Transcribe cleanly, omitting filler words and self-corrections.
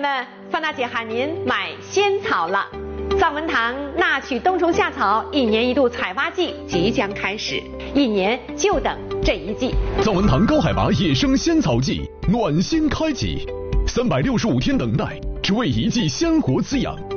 们，范大姐喊您买仙草了。藏文堂纳取冬虫夏草1年1度采挖季即将开始，1年就等这一季。 藏文堂高海拔野生仙草季暖心开启，365天等待，只为一季鲜活滋养。